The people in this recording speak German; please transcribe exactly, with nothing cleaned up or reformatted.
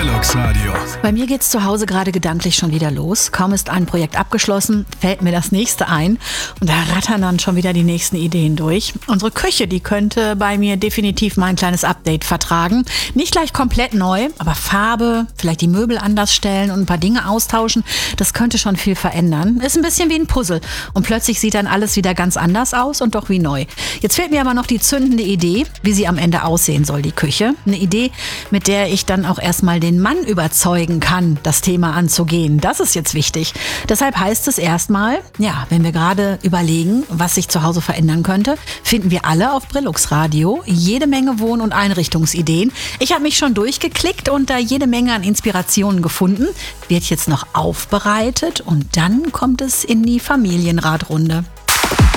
Brillux Radio. Bei mir geht's zu Hause gerade gedanklich schon wieder los. Kaum ist ein Projekt abgeschlossen, fällt mir das nächste ein. Und da rattern dann schon wieder die nächsten Ideen durch. Unsere Küche, die könnte bei mir definitiv mal ein kleines Update vertragen. Nicht gleich komplett neu, aber Farbe, vielleicht die Möbel anders stellen und ein paar Dinge austauschen. Das könnte schon viel verändern. Ist ein bisschen wie ein Puzzle. Und plötzlich sieht dann alles wieder ganz anders aus und doch wie neu. Jetzt fehlt mir aber noch die zündende Idee, wie sie am Ende aussehen soll, die Küche. Eine Idee, mit der ich dann auch erstmal den Mann überzeugen kann, das Thema anzugehen. Das ist jetzt wichtig. Deshalb heißt es erstmal, ja, wenn wir gerade überlegen, was sich zu Hause verändern könnte, finden wir alle auf Brillux Radio jede Menge Wohn- und Einrichtungsideen. Ich habe mich schon durchgeklickt und da jede Menge an Inspirationen gefunden. Wird jetzt noch aufbereitet und dann kommt es in die Familienratrunde.